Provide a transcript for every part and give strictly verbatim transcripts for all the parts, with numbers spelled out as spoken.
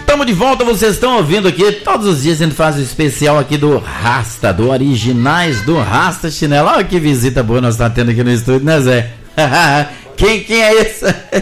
estamos de volta, vocês estão ouvindo aqui. Todos os dias a gente faz o especial aqui do Rasta, do Originais do Rasta Chinelo. Olha que visita boa nós estamos tendo aqui no estúdio, né, Zé? quem, quem é esse?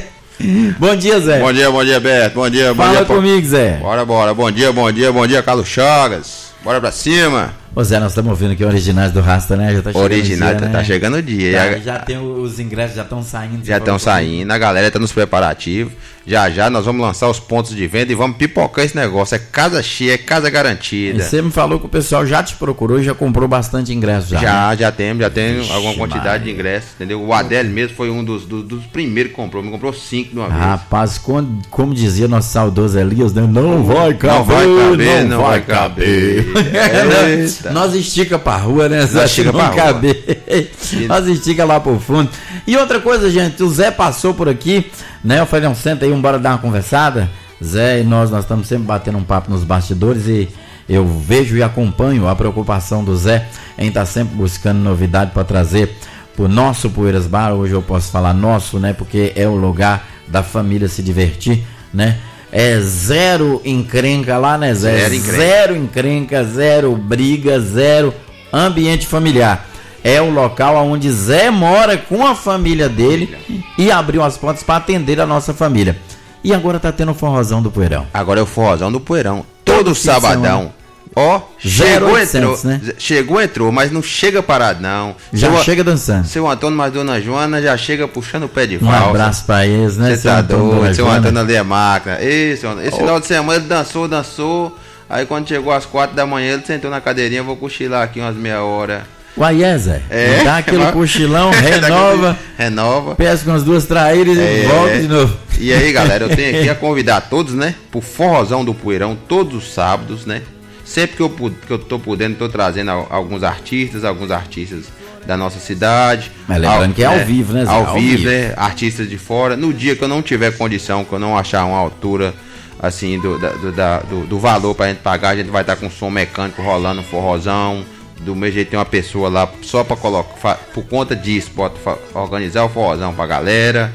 Bom dia, Zé. Bom dia, bom dia, Beto. Bom dia, bom Fala dia. Fala comigo, Zé. Bora, bora. Bom dia, bom dia, bom dia, Carlos Chagas. Bora pra cima. Ô Zé, nós estamos ouvindo aqui Originais do Rasta, né? Já tá chegando Originais, o dia, tá né? chegando o dia. Tá, já, já tem os ingressos, já estão saindo. Já estão saindo, a galera tá nos preparativos. Já já nós vamos lançar os pontos de venda e vamos pipocar esse negócio. É casa cheia, é casa garantida. E você me falou que o pessoal já te procurou e já comprou bastante ingresso já. Já, né? já temos, já tem Vixe, alguma quantidade Maria. de ingressos, entendeu? O Adélio mesmo foi um dos, dos, dos primeiros que comprou, me comprou cinco de uma vez. Rapaz, como, como dizia nosso saudoso Elias, né? Não vai caber, Não vai caber, não, não vai vai caber. Eita. Nós estica pra rua, né? Nós estica não pra rua. caber. Nós estica lá pro fundo. E outra coisa, gente, o Zé passou por aqui, né? Eu falei, não, senta aí, bora dar uma conversada. Zé e nós, nós estamos sempre batendo um papo nos bastidores e eu vejo e acompanho a preocupação do Zé em estar sempre buscando novidade para trazer pro nosso Poeiras Bar. Hoje eu posso falar nosso, né? Porque é o lugar da família se divertir, né? É zero encrenca lá, né, Zé? Zero encrenca. Zero encrenca, zero briga, zero ambiente familiar. É o local onde Zé mora com a família dele e abriu as portas para atender a nossa família. E agora tá tendo o forrozão do Poeirão. Agora é o forrozão do Poeirão. Todo, Todo sabadão. Ó, zero chegou, oitocentos, entrou. né? Chegou, entrou, mas não chega parado, não. Já Seu, chega dançando. Seu Antônio mais Dona Joana já chega puxando o pé de Um valsa. abraço pra eles, né? Você tá doido, Dona seu Joana. Antônio ali é máquina. Esse, esse Oh. final de semana ele dançou, dançou. Aí quando chegou às quatro da manhã, ele sentou na cadeirinha, vou cochilar aqui umas meia hora. Uai, é, Zé? É. Dá aquele cochilão, renova, Renova. pesca umas duas traíras É. e volta de novo. E aí, galera, eu tenho aqui a convidar todos, né, pro forrozão do Poeirão, todos os sábados, né? Sempre que eu, pu- que eu tô podendo, tô trazendo al- alguns artistas, alguns artistas da nossa cidade. Mas lembrando que é ao vivo, né, Zé? Ao, Ao vivo, vivo. né? Artistas de fora. No dia que eu não tiver condição, que eu não achar uma altura, assim, do, da- do, da- do, do valor pra gente pagar, a gente vai estar com som mecânico rolando, um forrozão. Do meu jeito tem uma pessoa lá só pra colocar, fa- por conta disso, bota, fa- organizar o forrozão pra galera.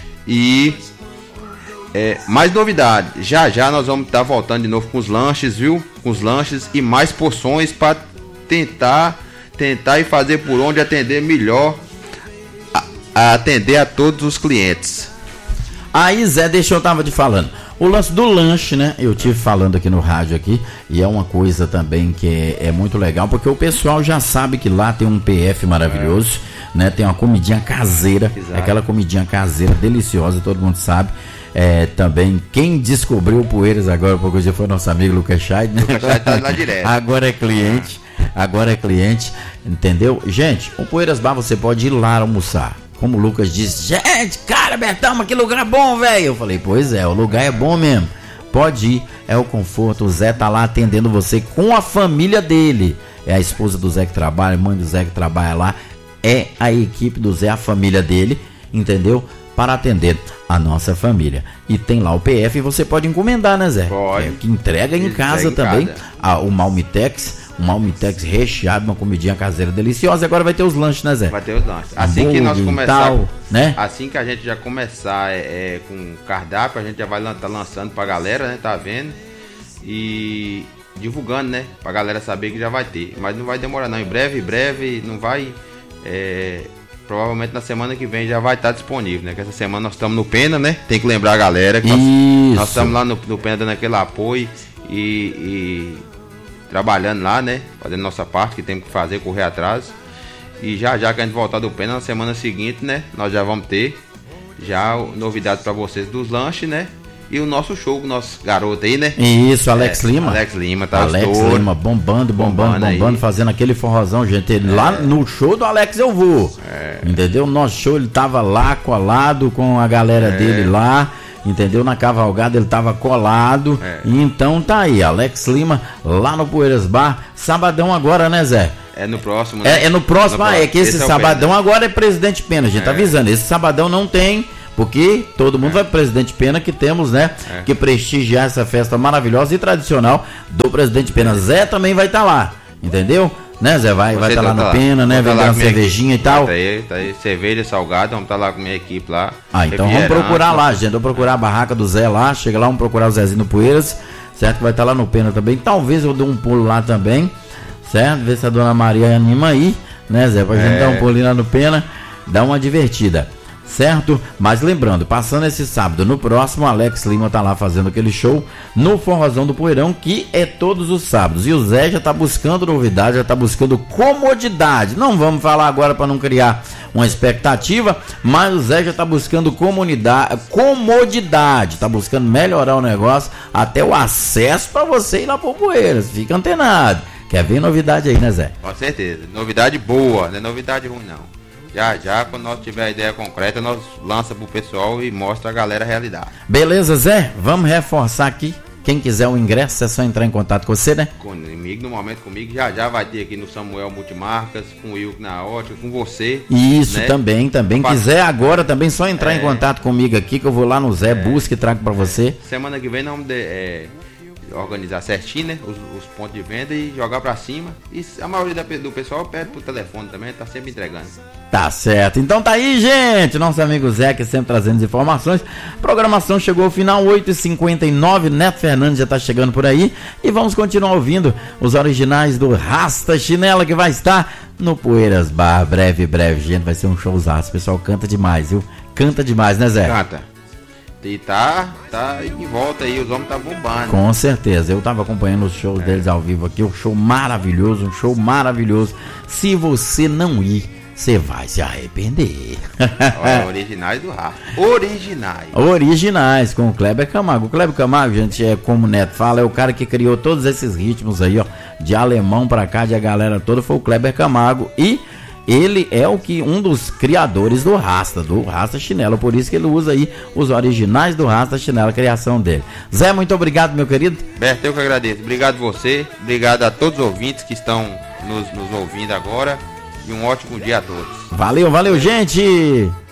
E... É, mais novidade, já já nós vamos estar voltando de novo com os lanches, viu? Com os lanches e mais porções para tentar tentar e fazer por onde atender melhor a, a atender a todos os clientes. Aí, Zé, deixa eu tava te falando. O lance do lanche, né? Eu tive falando aqui no rádio aqui, e é uma coisa também que é, é muito legal, porque o pessoal já sabe que lá tem um P F maravilhoso, é. né? Tem uma comidinha caseira, Exato. aquela comidinha caseira deliciosa, todo mundo sabe. É, também, quem descobriu o Poeiras agora, porque hoje foi nosso amigo Lucas Scheid, né? Lucas Scheid tá lá direto. Agora é cliente, agora é cliente, entendeu? Gente, o Poeiras Bar você pode ir lá almoçar. Como o Lucas disse, gente, cara, Bertão, mas que lugar bom, velho. Eu falei, pois é, o lugar é bom mesmo. Pode ir, é o conforto. O Zé tá lá atendendo você com a família dele. É a esposa do Zé que trabalha, a mãe do Zé que trabalha lá. É a equipe do Zé, a família dele, entendeu? Para atender a nossa família. E tem lá o P F e você pode encomendar, né, Zé? Pode. É, que entrega em Entrega casa em também. casa. Ah, o Malmitex. Um Malmitex recheado, uma comidinha caseira deliciosa. Agora vai ter os lanches, né, Zé? Vai ter os lanches. Assim que nós Hambúrguer e começar, tal, né? assim que a gente já começar é, é, com cardápio, a gente já vai lan- tá lançando pra galera, né? Tá vendo? E divulgando, né? Pra galera saber que já vai ter. Mas não vai demorar não. Em breve, em breve, não vai. é, provavelmente na semana que vem já vai estar disponível, né? Que essa semana nós estamos no Pena, né? Tem que lembrar a galera que nós, Isso. nós estamos lá no, no Pena dando aquele apoio e, e trabalhando lá, né? Fazendo nossa parte que temos que fazer, correr atrás. E já já que a gente voltar do Pena na semana seguinte, né? Nós já vamos ter já novidades para vocês dos lanches, né? E o nosso show com o nosso garoto aí, né? Isso, Alex É, Lima. Alex Lima, tá? Alex os dois. Lima, bombando, bombando, Bombando bombando, aí. fazendo aquele forrozão, gente. Ele, Lá no show do Alex eu vou. É. Entendeu? Nosso show ele tava lá colado com a galera É. dele lá. Entendeu? Na cavalgada ele tava colado. É. E então tá aí, Alex Lima, lá no Poeiras Bar. Sabadão agora, né, Zé? É no próximo, né? É, é no próximo, ah, é que esse, é o sabadão Pena. agora é Presidente Pena, a gente tá É. avisando. Esse sabadão não tem, porque todo mundo vai pro Presidente Pena, que temos, né? É. Que prestigiar essa festa maravilhosa e tradicional do Presidente Pena. Zé também vai estar lá, entendeu? Né, Zé? Vai estar Você tá lá tá no lá. Pena, né? Vou tá Vender lá uma com minha cervejinha e equipe. tal. Tá aí, tá aí, cerveja salgada, vamos estar lá com minha equipe lá. Ah, então vamos refrigerante. procurar lá, gente. Vamos procurar a barraca do Zé lá. Chega lá, vamos procurar o Zezinho no Poeiras. certo? Que vai estar lá no Pena também. Talvez eu dê um pulo lá também, certo? Ver se a dona Maria anima aí, né, Zé? Pra é. gente dar um pulinho lá no Pena, dar uma divertida, certo? Mas lembrando, passando esse sábado, no próximo, Alex Lima tá lá fazendo aquele show no Forrozão do Poeirão, que é todos os sábados. E o Zé já tá buscando novidade, já tá buscando comodidade. Não vamos falar agora para não criar uma expectativa, mas o Zé já tá buscando comunidade, comodidade, tá buscando melhorar o negócio, até o acesso para você ir lá pro Poeiras. Fica antenado. Quer ver novidade aí, né, Zé? Com certeza. Novidade boa, não é novidade ruim, não. Já, já, quando nós tiver a ideia concreta, nós lança pro pessoal e mostra a galera a realidade. Beleza, Zé? Vamos reforçar aqui. Quem quiser o ingresso, é só entrar em contato com você, né? Comigo, no momento comigo, já já vai ter aqui no Samuel Multimarcas, com o Wilk na ótica, com você. Isso, né? também, também. Pra... Quiser agora também, só entrar é... em contato comigo aqui, que eu vou lá no Zé, é... busco e trago pra você. Semana que vem nós vamos de, é... organizar certinho, né? Os, os pontos de venda e jogar pra cima. E a maioria da, do pessoal pede pro telefone também, tá sempre entregando. Tá certo. Então tá aí, gente. Nosso amigo Zé, que sempre trazendo as informações. A programação chegou ao final, oito e cinquenta e nove. Neto Fernandes já tá chegando por aí. E vamos continuar ouvindo os originais do Rasta Chinela, que vai estar no Poeiras Bar. Breve, breve, gente. Vai ser um showzaço. O pessoal canta demais, viu? Canta demais, né, Zé? Canta. E tá, tá em volta aí, os homens tá bombando. Com certeza, eu tava acompanhando os shows é. deles ao vivo aqui, um show maravilhoso, um show maravilhoso. Se você não ir, você vai se arrepender. Olha, originais do Rafa. Originais. Originais, com o Kleber Camargo. O Kleber Camargo, gente, é como o Neto fala, é o cara que criou todos esses ritmos aí, ó, de alemão pra cá, de a galera toda, foi o Kleber Camargo. E ele é o que um dos criadores do Rasta, do Rasta Chinela, por isso que ele usa aí os originais do Rasta Chinela, a criação dele. Zé, muito obrigado, meu querido. Berto, eu que agradeço. Obrigado você, obrigado a todos os ouvintes que estão nos, nos ouvindo agora e um ótimo dia a todos. Valeu, valeu, gente!